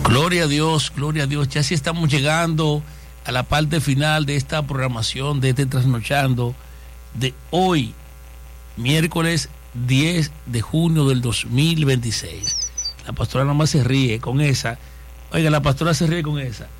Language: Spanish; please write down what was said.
Gloria a Dios, gloria a Dios. Ya sí estamos llegando a la parte final de esta programación, de este Trasnochando, de hoy, miércoles 10 de junio del 2026. La pastora nada más se ríe con esa. Oiga, la pastora se ríe con esa.